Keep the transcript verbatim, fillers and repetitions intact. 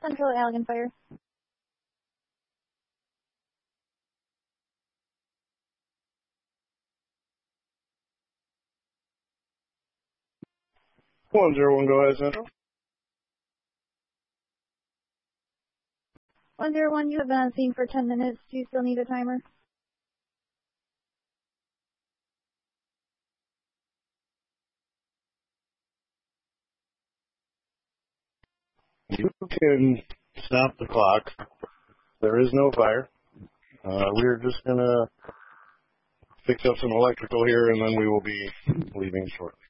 Central Allegan Fire. One zero one, go ahead, Central. One zero one, you have been on scene for ten minutes. Do you still need a timer? You can stop the clock. There is no fire. Uh, we're just going to fix up some electrical here, and then we will be leaving shortly.